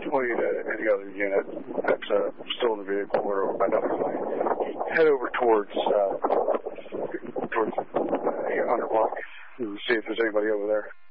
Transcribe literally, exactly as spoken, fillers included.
definitely uh, any other unit that's uh, still in the vehicle or by another flight, head over towards uh, towards uh, Underclock and see if there's anybody over there.